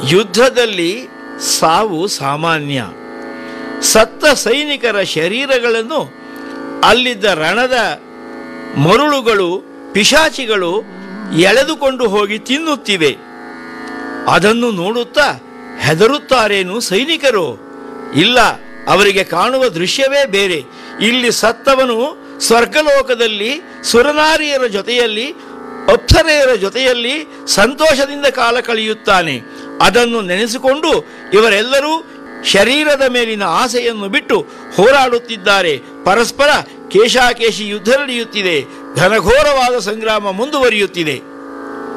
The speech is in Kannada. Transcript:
ಯುದ್ಧದಲ್ಲಿ ಸಾವು ಸಾಮಾನ್ಯ. ಸತ್ತ ಸೈನಿಕರ ಶರೀರಗಳನ್ನು ಅಲ್ಲಿದ್ದ ರಣದ ಮರುಳುಗಳು, ಪಿಶಾಚಿಗಳು ಎಳೆದುಕೊಂಡು ಹೋಗಿ ತಿನ್ನುತ್ತಿವೆ. ಅದನ್ನು ನೋಡುತ್ತಾ ಹೆದರುತ್ತಾರೇನು ಸೈನಿಕರು? ಇಲ್ಲ, ಅವರಿಗೆ ಕಾಣುವ ದೃಶ್ಯವೇ ಬೇರೆ. ಇಲ್ಲಿ ಸತ್ತವನು ಸ್ವರ್ಗಲೋಕದಲ್ಲಿ ಸುರನಾರಿಯರ ಜೊತೆಯಲ್ಲಿ, ಅಪ್ಸರೆಯರ ಜೊತೆಯಲ್ಲಿ ಸಂತೋಷದಿಂದ ಕಾಲ ಕಳೆಯುತ್ತಾನೆ. ಅದನ್ನು ನೆನೆಸಿಕೊಂಡು ಇವರೆಲ್ಲರೂ ಶರೀರದ ಮೇಲಿನ ಆಸೆಯನ್ನು ಬಿಟ್ಟು ಹೋರಾಡುತ್ತಿದ್ದಾರೆ. ಪರಸ್ಪರ ಕೇಶಾಕೇಶಿ ಯುದ್ಧ ನಡೆಯುತ್ತಿದೆ. ಘನಘೋರವಾದ ಸಂಗ್ರಾಮ ಮುಂದುವರಿಯುತ್ತಿದೆ.